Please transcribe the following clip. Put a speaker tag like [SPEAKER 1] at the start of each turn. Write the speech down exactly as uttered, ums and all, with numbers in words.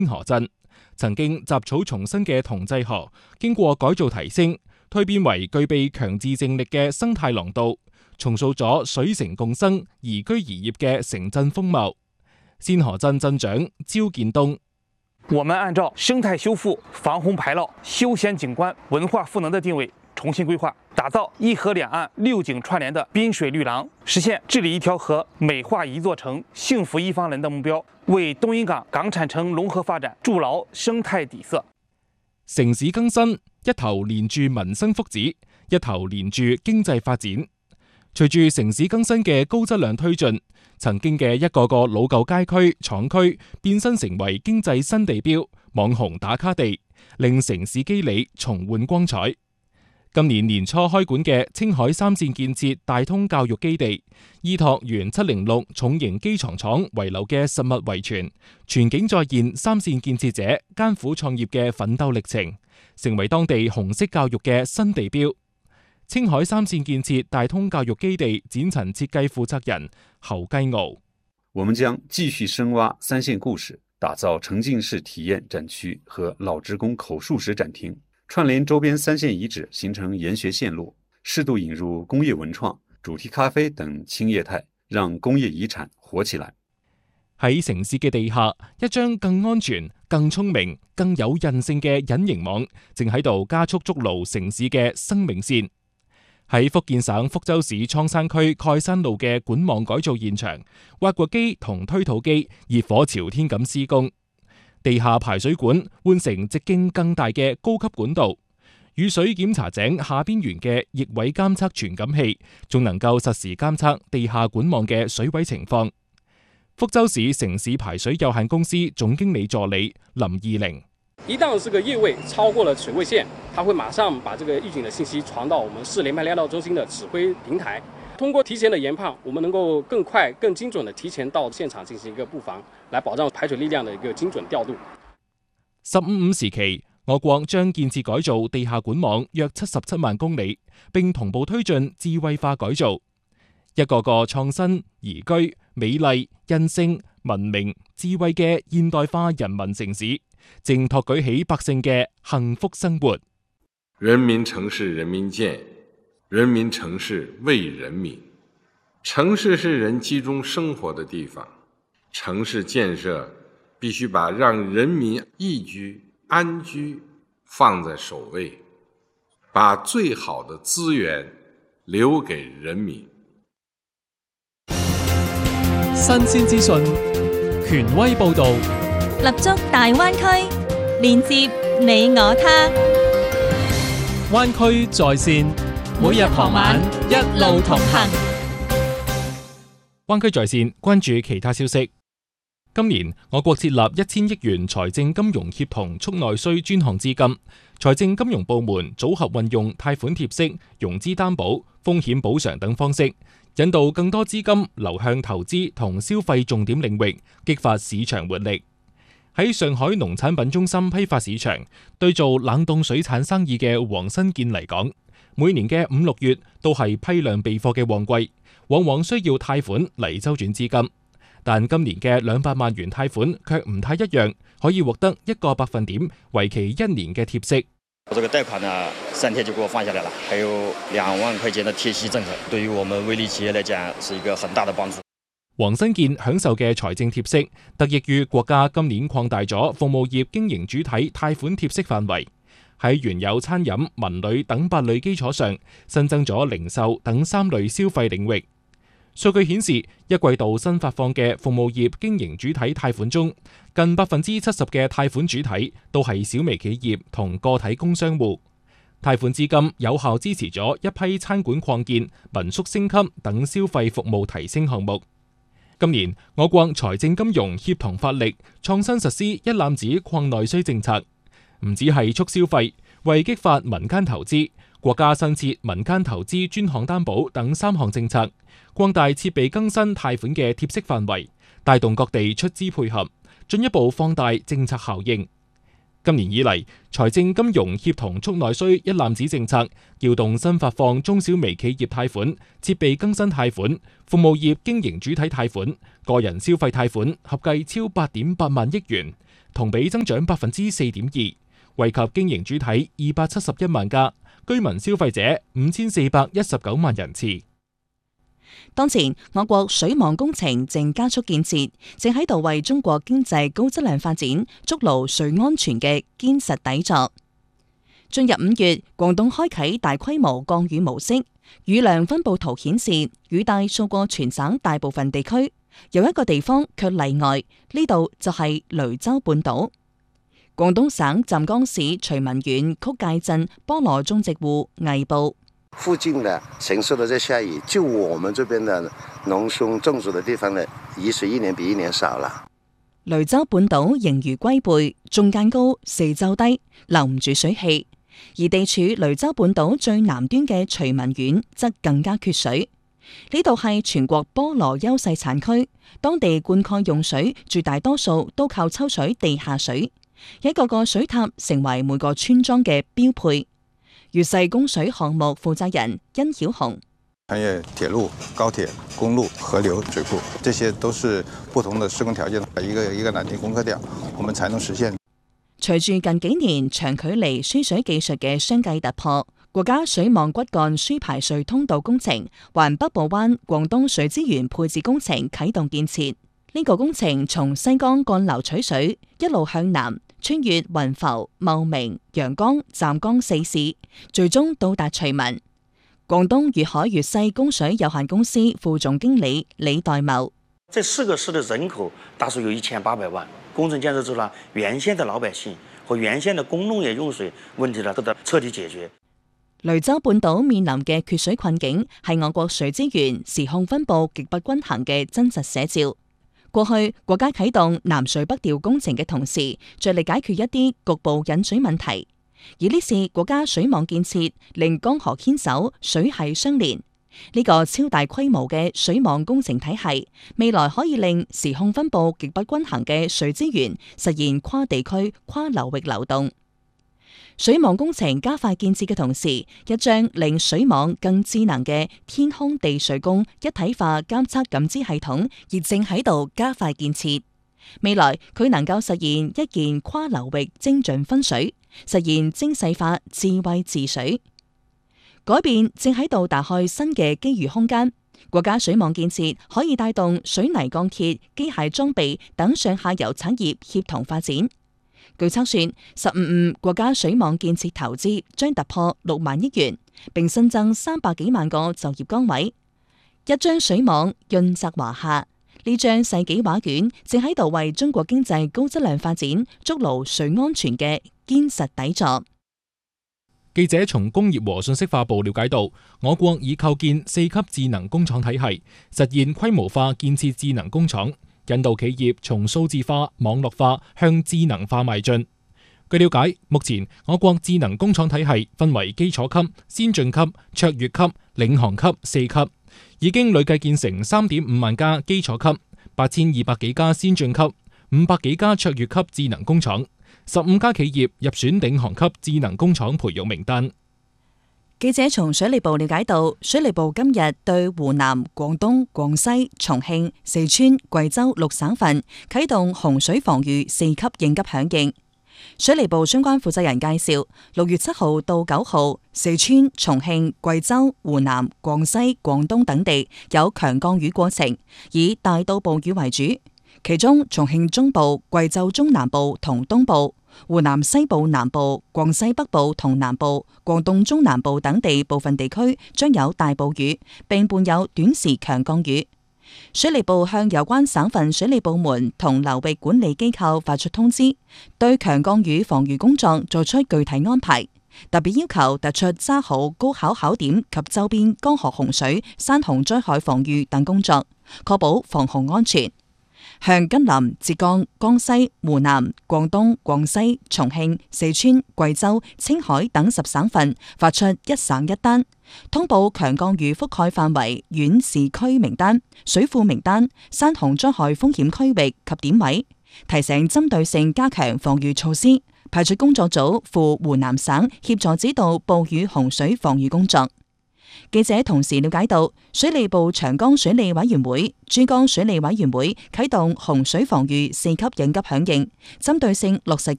[SPEAKER 1] 清河鎮曾經雜草叢生嘅同濟河，經過改造提升，蛻變為具備強自淨力嘅生態廊道，重塑咗水城共生、宜居宜業嘅城鎮風貌。仙河鎮鎮長焦建東：
[SPEAKER 2] 我們按照生態修復、防洪排澇、休閒景觀、文化賦能的定位，重新規劃，打造一河兩岸六景串聯的濱水綠廊，實現治理一條河、美化一座城、幸福一方人的目標，為東引港港產城融合發展築牢生態底色。
[SPEAKER 1] 城市更新，一頭連住民生福祉，一頭連住經濟發展。隨住城市更新嘅高質量推進，曾經嘅一個個老舊街區、廠區變身成為經濟新地標、網紅打卡地，令城市肌理重煥光彩。今年年初開館嘅青海三線建設大通教育基地，依託原七零六重型機床廠遺留嘅實物遺傳，全景再現三線建設者艱苦創業嘅奮鬥歷程，成為當地紅色教育嘅新地標。青海三線建設大通教育基地展陳設計負責人侯繼敖：
[SPEAKER 3] 我們將繼續深挖三線故事，打造沉浸式體驗展區和老職工口述史展廳，串聯周邊三線遺址，形成研學線路，適度引入工業文創、主題咖啡等輕業態，讓工業遺產活起來。
[SPEAKER 1] 喺城市嘅地下，一張更安全、更聰明、更有韌性嘅隱形網，正喺度加速築牢城市嘅生命線。喺福建省福州市蒼山區蓋山路嘅管網改造現場，挖掘機同推土機熱火朝天咁施工，地下排水管換成直徑更大嘅高級管道，雨水檢查井下邊緣嘅逆位監測傳感器，仲能夠實時監測地下管網嘅水位情況。福州市城市排水有限公司總經理助理林義玲：
[SPEAKER 4] 一旦這個液位超過了水位線，它會馬上把這個預警的信息傳到我們市聯排聯絡中心的指揮平台。通過提前的研判，我們能夠更快、更精準的提前到現場進行一個布防，來保障排水力量的一個精準調度。
[SPEAKER 1] 十五五時期，我國將建設改造地下管網約七十七萬公里，並同步推進智慧化改造。一個個創新、宜居、美麗、韌性、文明、智慧嘅現代化人民城市，正托舉起百姓嘅幸福生活。
[SPEAKER 5] 人民城市人民建，人民城市為人民。城市是人集中生活的地方，城市建設必須把讓人民宜居、安居放在首位，把最好的資源留給人民。
[SPEAKER 6] 新鮮資訊，權威報導，
[SPEAKER 7] 立足大灣區，連接你我他。
[SPEAKER 6] 灣區在線，每日傍晚一路同行。
[SPEAKER 1] 灣區在線，關注其他消息。今年我國設立一千億元財政金融協同促內需專項資金，財政金融部門組合運用貸款貼息、融資擔保、風險補償等方式，引導更多資金流向投資同消費重點領域，激發市場活力。喺上海農產品中心批發市場，對做冷凍水產生意嘅黃新建嚟講，每年嘅五六月都係批量備貨嘅旺季，往往需要貸款嚟周轉資金。但今年嘅兩百萬元貸款卻唔太一樣，可以獲得一個百分點，為期一年嘅貼息。
[SPEAKER 8] 我這個貸款呢，三天就給我放下來了，還有兩萬塊錢的貼息政策，對於我們微利企業來講是一個很大的幫助。
[SPEAKER 1] 黃新建享受嘅財政貼息，得益於國家今年擴大咗服務業經營主體貸款貼息範圍，喺原有餐飲、文旅等八類基礎上，新增咗零售等三類消費領域。數據顯示，一季度新發放嘅服務業經營主體貸款中，近百分之七十嘅貸款主體都係小微企業同個體工商戶。貸款資金有效支持咗一批餐館擴建、民宿升級等消費服務提升項目。今年我國財政金融協同發力，創新實施一攬子擴內需政策，唔止係促消費，為激發民間投資，國家新設民間投資專項擔保等三項政策，擴大設備更新貸款嘅貼息範圍，帶動各地出資配合，進一步放大政策效應。今年以嚟，財政金融協同促內需一攬子政策，調動新發放中小微企業貸款、設備更新貸款、服務業經營主體貸款、個人消費貸款，合計超八點八萬億元， 同比增長百分之四點二，惠及經營主體二百七十一萬家，居民消費者五千四百一十九萬人次。
[SPEAKER 9] 當前，我國水網工程正加速建設，正喺度為中國經濟高質量發展築牢水安全嘅堅實底座。進入五月，廣東開啟大規模降雨模式，雨量分佈圖顯示雨帶掃過全省大部分地區，有一個地方卻例外，呢度就係雷州半島。廣東省湛江市徐聞縣曲界鎮菠蘿種植戶魏部。
[SPEAKER 10] 附近的城市都在下雨，就我們這邊的農村種植的地方呢，雨水一年比一年少了。
[SPEAKER 9] 雷州半島形如龜背，中間高，四周低，留唔住水氣。而地處雷州半島最南端嘅徐聞縣則更加缺水。呢度係全國菠蘿優勢產區，當地灌溉用水絕大多數都靠抽取地下水，一個個水塔成為每個村莊嘅標配。粵世供水項目負責人殷曉紅：
[SPEAKER 11] 穿越鐵路、高鐵、公路、河流、水庫，這些都是不同的施工條件，一個一個難題攻克掉，我們才能實現。
[SPEAKER 9] 隨住近幾年長距離輸水技術嘅相繼突破，國家水網骨幹輸排水通道工程環北部灣廣東水資源配置工程啟動建設。呢個工程從西江幹流取水，一路向南，穿越雲浮、茂名、陽江、湛江四市，最終到達徐聞。廣東粵海粵西供水有限公司副總經理李代茂：
[SPEAKER 12] 這四個市的人口大數有一千八百萬，工程建設之後呢，原先的老百姓和原先的工農業用水問題呢，得到徹底解決。
[SPEAKER 9] 雷州半島面臨嘅缺水困境，係我國水資源時控分佈極不均衡嘅真實寫照。過去國家啟動南水北調工程嘅同時，着力解決一啲局部引水問題。而呢次國家水網建設令江河牽手、水系相連，呢、這個超大規模嘅水網工程體系，未來可以令時控分佈極不均衡嘅水資源實現跨地區、跨流域流動。水網工程加快建設嘅同時，一張令水網更智能嘅天空地水工一體化監測感知系統，亦正喺度加快建設。未來佢能夠實現一件跨流域精準分水，實現精細化智慧治水。改變正喺度打開新嘅機遇空間。國家水網建設可以帶動水泥鋼鐵、機械裝備等上下游產業協同發展。據測算，十五五國家水網建設投資將突破六萬億元，並新增三百幾萬個就業崗位。一張水網潤澤華夏，呢張世紀畫卷正喺度為中國經濟高質量發展築牢水安全嘅堅實底座。
[SPEAKER 1] 記者從工業和信息化部了解到，我國已構建四級智能工廠體系，實現規模化建設智能工廠，引導企業從數字化、網絡化向智能化邁進。據了解，目前我國智能工廠體系分為基礎級、先進級、卓越級、領航級四級，已經累計建成三點五萬家基礎級、八千二百幾家先進級、五百幾家卓越級智能工廠，十五家企業入選領航級智能工廠培育名單。
[SPEAKER 9] 記者從水利部了解到，水利部今日對湖南、廣東、廣西、重慶、四川、貴州六省份啟動洪水防禦四級應急響應。水利部相關負責人介紹，六月七號到九號，四川、重慶、貴州、湖南、廣西、廣東等地有強降雨過程，以大到暴雨為主。其中，重慶中部、貴州中南部同東部、湖南西部南部、廣西北部同南部、廣東中南部等地部分地區將有大暴雨，並伴有短時強降雨。水利部向有關省份水利部門同流域管理機構發出通知，對強降雨防禦工作作出具體安排，特別要求突出抓好高考考點及周邊江河洪水、山洪災害防禦等工作，確保防洪安全。向吉林、浙江、江西、湖南、廣東、廣西、重慶、四川、貴州、青海等十省份發出一省一單，通報強降雨覆蓋範圍縣市區名單、水庫名單、山洪災害風險區域及點位，提醒針對性加強防禦措施，派出工作組赴湖南省協助指導暴雨洪水防禦工作。 記者同時了解到，水利部長江水利委員會、珠江水利委員會啟動洪水防禦四級應急響應，針對性落實